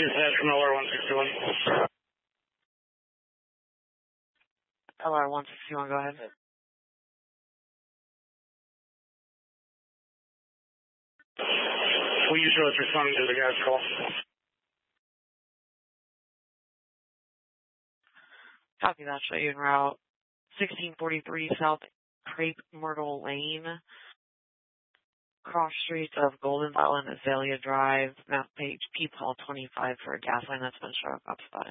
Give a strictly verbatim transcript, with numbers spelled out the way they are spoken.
dispatch from L R one sixty-one. L R one sixty-one, go ahead. Will you show us responding to the guy's call? Copy that, show you en route. sixteen forty-three South Crepe Myrtle Lane. Cross streets of Golden Island, Azalea Drive, map page P P A L twenty-five for a gas line that's been struck up spotted.